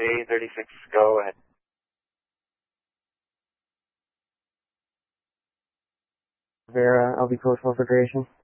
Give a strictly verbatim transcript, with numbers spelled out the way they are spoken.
A thirty-six, go ahead. Vera, I'll be close for creation.